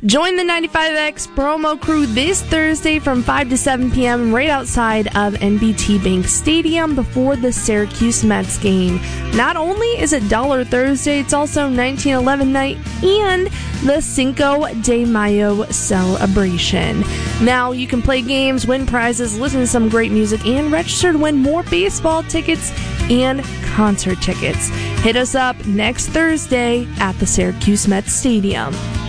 Join the 95X promo crew this Thursday from 5 to 7 p.m. right outside of NBT Bank Stadium before the Syracuse Mets game. Not only is it Dollar Thursday, it's also 1911 night and the Cinco de Mayo celebration. Now you can play games, win prizes, listen to some great music, and register to win more baseball tickets and concert tickets. Hit us up next Thursday at the Syracuse Mets Stadium.